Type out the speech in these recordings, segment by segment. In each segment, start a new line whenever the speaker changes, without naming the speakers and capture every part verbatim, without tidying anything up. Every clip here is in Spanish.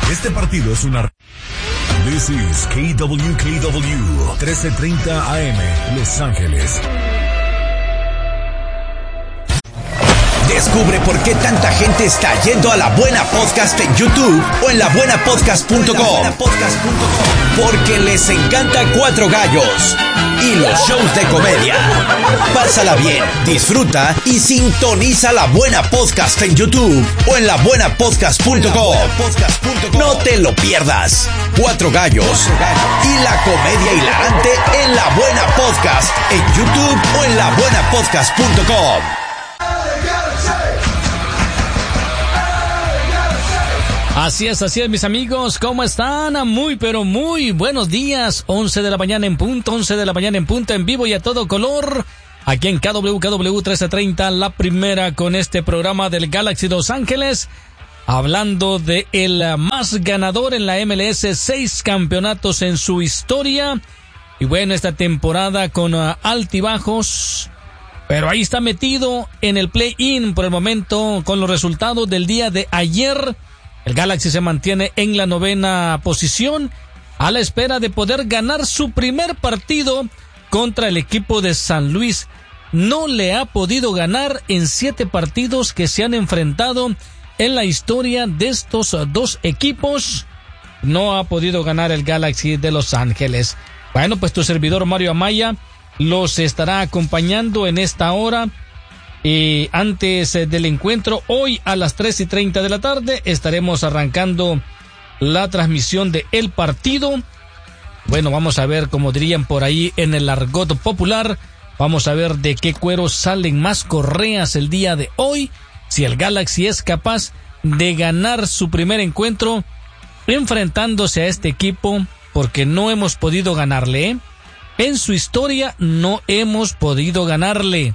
Este partido es una... This is K W K W trece treinta A M, Los Ángeles.
Descubre por qué tanta gente está yendo a La Buena Podcast en YouTube o en la buena podcast punto com. Porque les encanta Cuatro Gallos y los shows de comedia. Pásala bien, disfruta y sintoniza La Buena Podcast en YouTube o en la buena podcast punto com. No te lo pierdas. Cuatro Gallos y la comedia hilarante en La Buena Podcast en YouTube o en la buena podcast punto com.
Así es, así es, mis amigos, ¿cómo están? Muy, pero muy buenos días. once de la mañana en punto, once de la mañana en punto, en vivo y a todo color. Aquí en K W K W trece treinta, la primera con este programa del Galaxy Los Ángeles. Hablando de el más ganador en la M L S, seis campeonatos en su historia. Y bueno, esta temporada con uh, altibajos. Pero ahí está metido en el play-in por el momento con los resultados del día de ayer. El Galaxy se mantiene en la novena posición a la espera de poder ganar su primer partido contra el equipo de San Luis. No le ha podido ganar en siete partidos que se han enfrentado en la historia de estos dos equipos. No ha podido ganar el Galaxy de Los Ángeles. Bueno, pues tu servidor Mario Amaya los estará acompañando en esta hora. Y antes del encuentro, hoy a las tres y treinta de la tarde, estaremos arrancando la transmisión de el partido. Bueno, vamos a ver, como dirían por ahí en el argot popular, vamos a ver de qué cuero salen más correas el día de hoy. Si el Galaxy es capaz de ganar su primer encuentro enfrentándose a este equipo, porque no hemos podido ganarle, ¿eh? En su historia no hemos podido ganarle.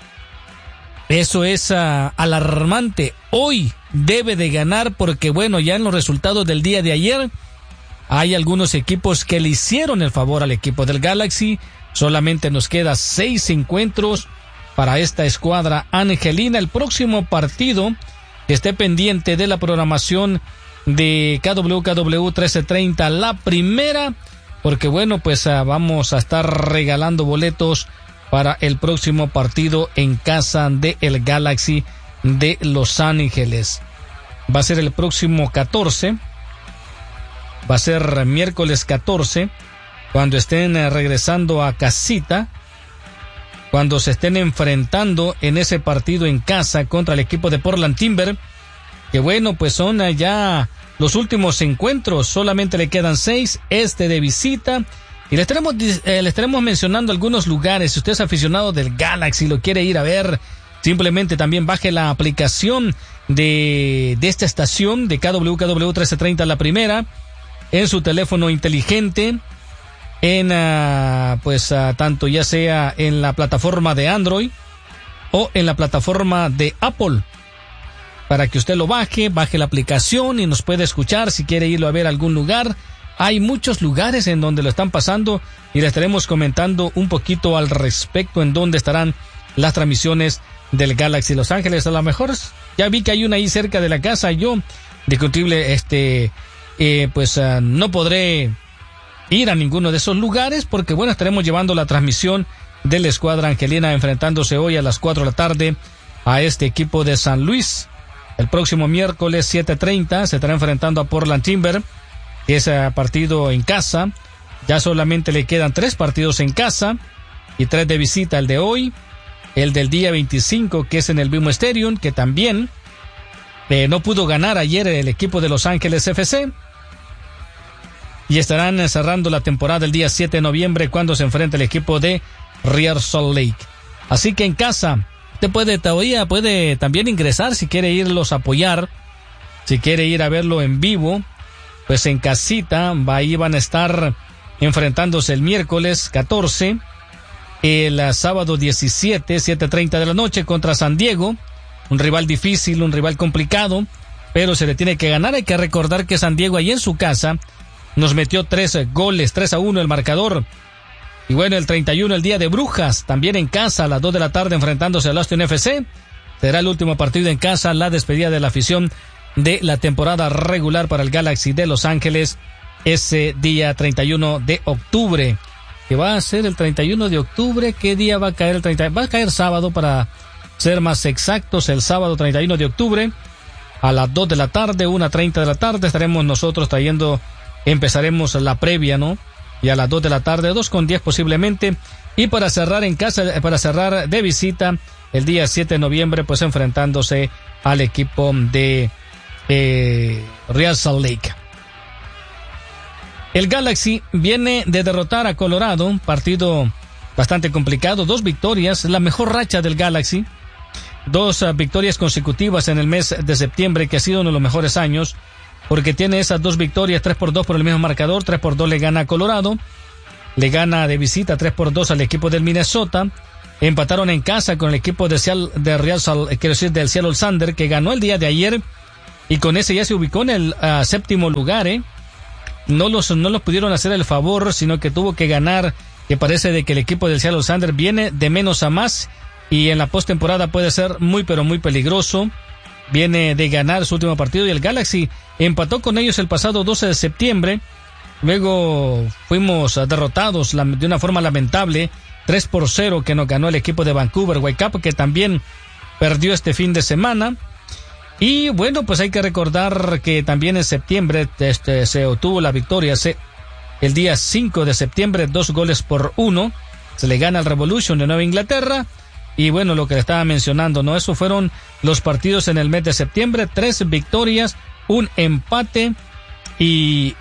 Eso es uh, alarmante. Hoy debe de ganar porque, bueno, ya en los resultados del día de ayer hay algunos equipos que le hicieron el favor al equipo del Galaxy. Solamente nos queda seis encuentros para esta escuadra angelina. El próximo partido que esté pendiente de la programación de K W K W trece treinta, la primera, porque, bueno, pues uh, vamos a estar regalando boletos para el próximo partido en casa de el Galaxy de Los Ángeles. Va a ser el próximo catorce, va a ser miércoles catorce, cuando estén regresando a casita, cuando se estén enfrentando en ese partido en casa contra el equipo de Portland Timber, que bueno, pues son ya los últimos encuentros, solamente le quedan seis, este de visita. Y le estaremos, eh, le estaremos mencionando algunos lugares. Si usted es aficionado del Galaxy y lo quiere ir a ver, simplemente también baje la aplicación de, de esta estación de K W K W trece treinta, la primera, en su teléfono inteligente, en uh, pues uh, tanto ya sea en la plataforma de Android o en la plataforma de Apple, para que usted lo baje, baje la aplicación y nos puede escuchar si quiere irlo a ver a algún lugar. Hay muchos lugares en donde lo están pasando y le estaremos comentando un poquito al respecto en dónde estarán las transmisiones del Galaxy Los Ángeles. A lo mejor ya vi que hay una ahí cerca de la casa. Yo, discutible, este, eh, pues uh, no podré ir a ninguno de esos lugares porque, bueno, estaremos llevando la transmisión de la escuadra angelina enfrentándose hoy a las cuatro de la tarde a este equipo de San Luis. El próximo miércoles siete treinta se estará enfrentando a Portland Timber. Ese partido en casa, ya solamente le quedan tres partidos en casa y tres de visita, el de hoy, el del día veinticinco, que es en el mismo Stadium, que también eh, no pudo ganar ayer el equipo de Los Ángeles F C, y estarán cerrando la temporada el día siete de noviembre cuando se enfrenta el equipo de Real Salt Lake. Así que en casa, usted puede todavía, puede también ingresar si quiere irlos a apoyar, si quiere ir a verlo en vivo. Pues en casita, ahí van a estar enfrentándose el miércoles catorce, el sábado diecisiete, siete treinta de la noche contra San Diego, un rival difícil, un rival complicado, pero se le tiene que ganar. Hay que recordar que San Diego ahí en su casa nos metió tres goles, tres a uno el marcador. Y bueno, el treinta y uno, el día de Brujas, también en casa a las dos de la tarde enfrentándose al Austin F C. Será el último partido en casa, la despedida de la afición de la temporada regular para el Galaxy de Los Ángeles ese día treinta y uno de octubre. Que va a ser el treinta y uno de octubre. ¿Qué día va a caer el treinta? Va a caer sábado, para ser más exactos, el sábado treinta y uno de octubre a las dos de la tarde, una treinta de la tarde, estaremos nosotros trayendo, empezaremos la previa, ¿no? Y a las dos de la tarde, dos con diez posiblemente. Y para cerrar en casa, para cerrar de visita, el día siete de noviembre, pues enfrentándose al equipo de eh, Real Salt Lake. El Galaxy viene de derrotar a Colorado, partido bastante complicado, dos victorias, la mejor racha del Galaxy, dos uh, victorias consecutivas en el mes de septiembre, que ha sido uno de los mejores años, porque tiene esas dos victorias, tres por dos por el mismo marcador, tres por dos le gana a Colorado, le gana de visita tres por dos al equipo del Minnesota, empataron en casa con el equipo de, Seattle, de Real Salt, quiero decir, del Seattle Sander, que ganó el día de ayer, y con ese ya se ubicó en el uh, séptimo lugar, eh. No los, no los pudieron hacer el favor, sino que tuvo que ganar, que parece de que el equipo del Seattle Sander viene de menos a más, y en la postemporada puede ser muy pero muy peligroso. Viene de ganar su último partido y el Galaxy empató con ellos el pasado doce de septiembre. Luego fuimos derrotados de una forma lamentable, tres por cero, que nos ganó el equipo de Vancouver Whitecaps, que también perdió este fin de semana. Y bueno, pues hay que recordar que también en septiembre este, se obtuvo la victoria. Se, el día cinco de septiembre, dos goles por uno, se le gana al Revolution de Nueva Inglaterra. Y bueno, lo que le estaba mencionando, ¿no? Esos fueron los partidos en el mes de septiembre. Tres victorias, un empate y,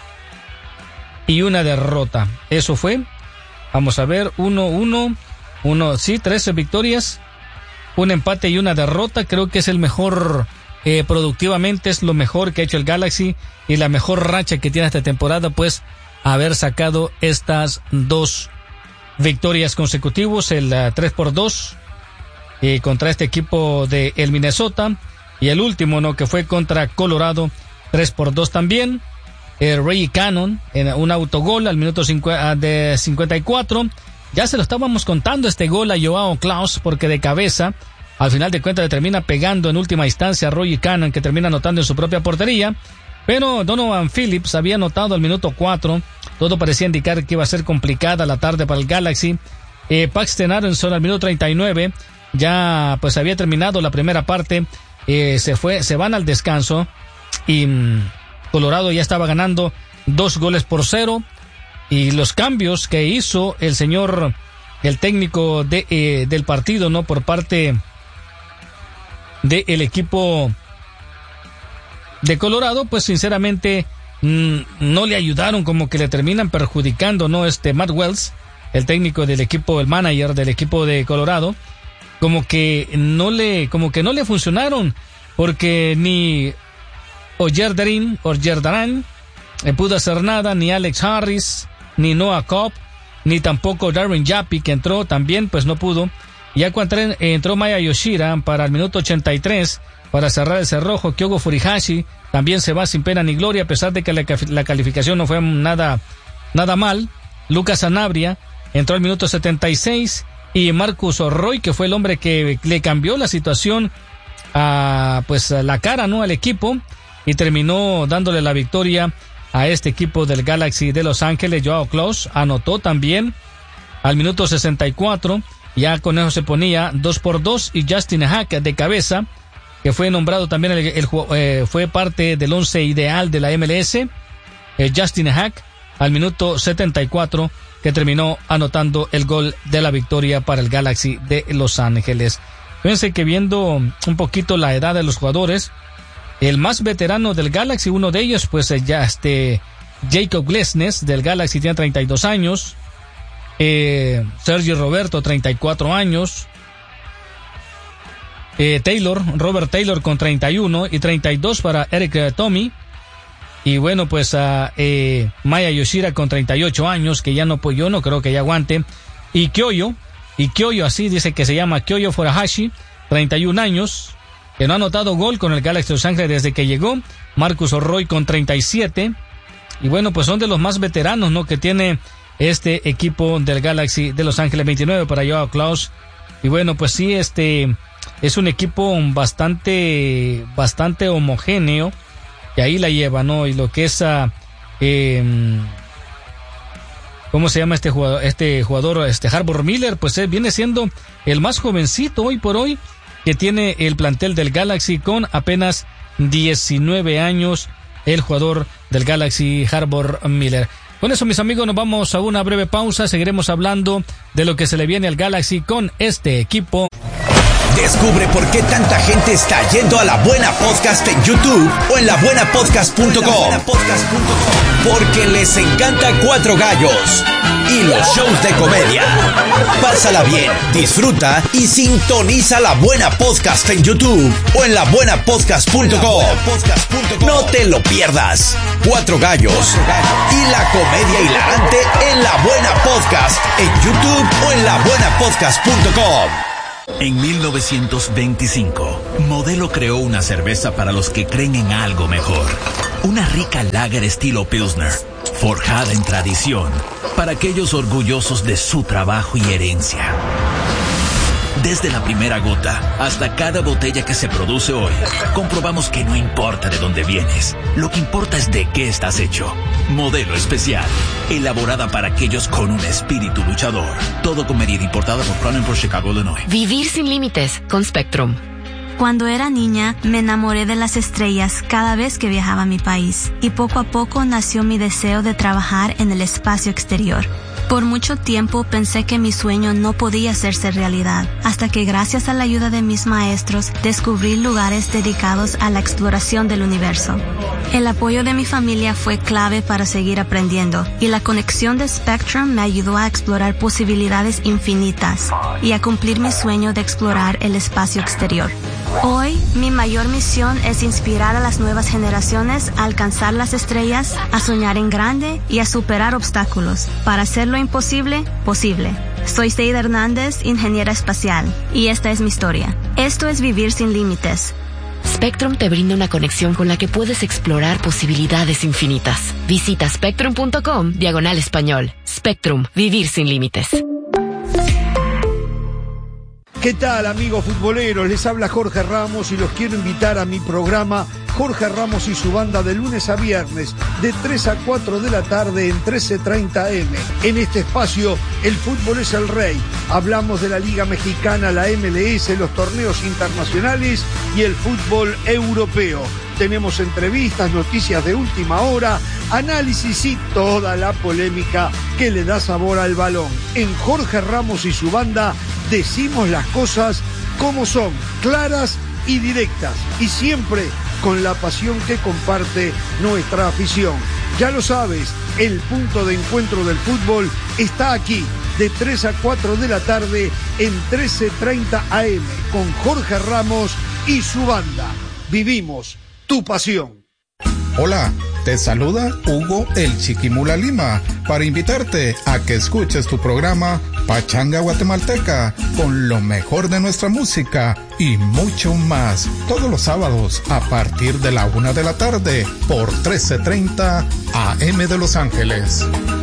y una derrota. Eso fue. Vamos a ver, uno, uno, uno, sí, trece victorias, un empate y una derrota. Creo que es el mejor, eh, productivamente es lo mejor que ha hecho el Galaxy y la mejor racha que tiene esta temporada, pues haber sacado estas dos victorias consecutivos, el uh, tres por dos eh, contra este equipo de el Minnesota, y el último, ¿no?, que fue contra Colorado, tres por dos también. Eh, Ray Cannon en un autogol al minuto cincuenta, de cincuenta y cuatro. Ya se lo estábamos contando este gol a Joao Klaus, porque de cabeza, al final de cuentas, le termina pegando en última instancia a Roy Cannon, que termina anotando en su propia portería. Pero Donovan Phillips había anotado al minuto cuatro. Todo parecía indicar que iba a ser complicada la tarde para el Galaxy. Eh, Paxton Aronson al minuto treinta y nueve. Ya pues había terminado la primera parte. Eh, se fue, se van al descanso. Y mmm, Colorado ya estaba ganando dos goles por cero. Y los cambios que hizo el señor, el técnico de, eh, del partido, ¿no?, por parte del equipo de Colorado, pues sinceramente mmm, no le ayudaron, como que le terminan perjudicando, ¿no? Este Matt Wells, el técnico del equipo, el manager del equipo de Colorado, como que no le, como que no le funcionaron, porque ni Ojerdarin, Ojerdaran eh, pudo hacer nada, ni Alex Harris, ni Noah Cobb, ni tampoco Darren Yappi, que entró también, pues no pudo. Ya cuando entró Maya Yoshida para el minuto ochenta y tres, para cerrar el cerrojo. Kyogo Furihashi también se va sin pena ni gloria, a pesar de que la, la calificación no fue nada, nada mal. Lucas Sanabria entró al minuto setenta y seis, y Marcus Roy, que fue el hombre que le cambió la situación a, pues, a la cara, ¿no?, al equipo, y terminó dándole la victoria a este equipo del Galaxy de Los Ángeles. Joao Klaus anotó también al minuto sesenta y cuatro, ya con eso se ponía dos por dos, y Justin Hack de cabeza, que fue nombrado también, el, el, eh, fue parte del once ideal de la M L S, eh, Justin Hack, al minuto setenta y cuatro, que terminó anotando el gol de la victoria para el Galaxy de Los Ángeles. Fíjense que viendo un poquito la edad de los jugadores, el más veterano del Galaxy, uno de ellos, pues ya este Jacob Glesnes del Galaxy, tiene treinta y dos años, eh, Sergio Roberto, treinta y cuatro años, eh, Taylor, Robert Taylor con treinta y uno, y treinta y dos para Eric uh, Tommy, y bueno, pues uh, eh, Maya Yoshida con treinta y ocho años, que ya no, pues yo no creo que ya aguante, y Kyoyo, y Kyoyo así dice que se llama Kyoyo Furuhashi, treinta y un años, que no ha anotado gol con el Galaxy de Los Ángeles desde que llegó. Marcus Roy con treinta y siete, y bueno, pues son de los más veteranos, ¿no?, que tiene este equipo del Galaxy de Los Ángeles. Veintinueve para Joao Klaus, y bueno, pues sí, este es un equipo bastante, bastante homogéneo, y ahí la lleva, ¿no? Y lo que es, uh, eh, ¿cómo se llama este jugador? Este jugador, este Harbour Miller, pues él viene siendo el más jovencito hoy por hoy que tiene el plantel del Galaxy, con apenas diecinueve años, el jugador del Galaxy, Harbour Miller. Con eso, mis amigos, nos vamos a una breve pausa. Seguiremos hablando de lo que se le viene al Galaxy con este equipo.
Descubre por qué tanta gente está yendo a La Buena Podcast en YouTube o en la buena podcast punto com. Porque les encanta Cuatro Gallos y los shows de comedia. Pásala bien, disfruta y sintoniza La Buena Podcast en YouTube o en la buena podcast punto com. No te lo pierdas. Cuatro Gallos y la comedia hilarante en La Buena Podcast en YouTube o en la buena podcast punto com.
En mil novecientos veinticinco, Modelo creó una cerveza para los que creen en algo mejor. Una rica lager estilo Pilsner, forjada en tradición, para aquellos orgullosos de su trabajo y herencia. Desde la primera gota hasta cada botella que se produce hoy, comprobamos que no importa de dónde vienes, lo que importa es de qué estás hecho. Modelo especial, elaborada para aquellos con un espíritu luchador. Todo con medida, importada por Crown por Chicago, Illinois.
Vivir sin límites con Spectrum.
Cuando era niña, me enamoré de las estrellas cada vez que viajaba a mi país, y poco a poco nació mi deseo de trabajar en el espacio exterior. Por mucho tiempo pensé que mi sueño no podía hacerse realidad, hasta que gracias a la ayuda de mis maestros descubrí lugares dedicados a la exploración del universo. El apoyo de mi familia fue clave para seguir aprendiendo, y la conexión de Spectrum me ayudó a explorar posibilidades infinitas y a cumplir mi sueño de explorar el espacio exterior. Hoy, mi mayor misión es inspirar a las nuevas generaciones a alcanzar las estrellas, a soñar en grande y a superar obstáculos para hacer lo imposible posible. Soy Seida Hernández, ingeniera espacial, y esta es mi historia. Esto es Vivir sin Límites.
Spectrum te brinda una conexión con la que puedes explorar posibilidades infinitas. Visita spectrum punto com diagonal español. Spectrum, vivir sin límites.
¿Qué tal, amigos futboleros? Les habla Jorge Ramos y los quiero invitar a mi programa Jorge Ramos y su banda de lunes a viernes de tres a cuatro de la tarde en trece treinta eme. En este espacio, el fútbol es el rey. Hablamos de la Liga Mexicana, la eme ele ese, los torneos internacionales y el fútbol europeo. Tenemos entrevistas, noticias de última hora, análisis y toda la polémica que le da sabor al balón. En Jorge Ramos y su banda decimos las cosas como son, claras y directas, y siempre con la pasión que comparte nuestra afición. Ya lo sabes, el punto de encuentro del fútbol está aquí, de tres a cuatro de la tarde en trece treinta eme, con Jorge Ramos y su banda. Vivimos tu pasión.
Hola, te saluda Hugo el Chiquimula Lima para invitarte a que escuches tu programa Pachanga Guatemalteca con lo mejor de nuestra música y mucho más, todos los sábados a partir de la una de la tarde por trece treinta eme de Los Ángeles.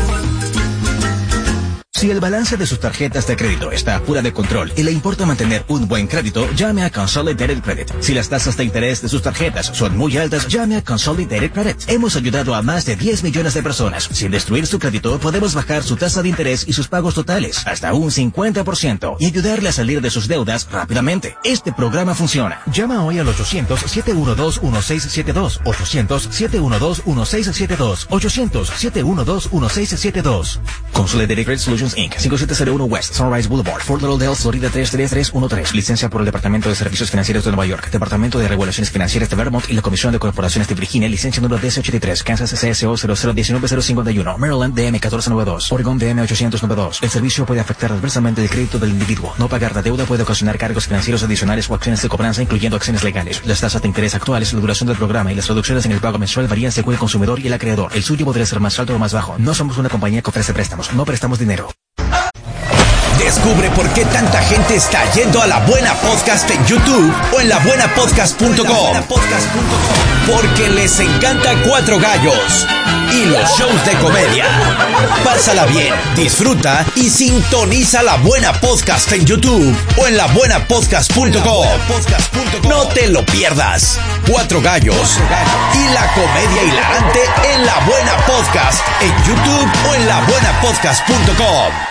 Si el balance de sus tarjetas de crédito está fuera de control y le importa mantener un buen crédito, llame a Consolidated Credit. Si las tasas de interés de sus tarjetas son muy altas, llame a Consolidated Credit. Hemos ayudado a más de diez millones de personas. Sin destruir su crédito, podemos bajar su tasa de interés y sus pagos totales hasta un cincuenta por ciento y ayudarle a salir de sus deudas rápidamente. Este programa funciona. Llama hoy al ochocientos, siete uno dos, uno seis siete dos, ochocientos, siete uno dos, uno seis siete dos, ochocientos, siete uno dos, uno seis siete dos. Consolidated Credit Solutions incorporated. cinco siete cero uno West Sunrise Boulevard, Fort Lauderdale, Florida tres tres tres uno tres. Licencia por el Departamento de Servicios Financieros de Nueva York, Departamento de Regulaciones Financieras de Vermont y la Comisión de Corporaciones de Virginia. Licencia número D S ochenta y tres. Kansas C S O cero cero uno nueve cero cinco uno. Maryland D M catorce noventa y dos. Oregon D M ochocientos noventa y dos. El servicio puede afectar adversamente el crédito del individuo. No pagar la deuda puede ocasionar cargos financieros adicionales o acciones de cobranza, incluyendo acciones legales. Las tasas de interés actuales, la duración del programa y las reducciones en el pago mensual varían según el consumidor y el acreedor. El suyo podría ser más alto o más bajo. No somos una compañía que ofrece préstamos. No prestamos dinero.
Descubre por qué tanta gente está yendo a La Buena Podcast en YouTube o en la buena podcast punto com. Porque les encanta Cuatro Gallos y los shows de comedia. Pásala bien, disfruta y sintoniza La Buena Podcast en YouTube o en la buena podcast punto com. No te lo pierdas. Cuatro Gallos y la comedia hilarante en La Buena Podcast en YouTube o en la buena podcast punto com.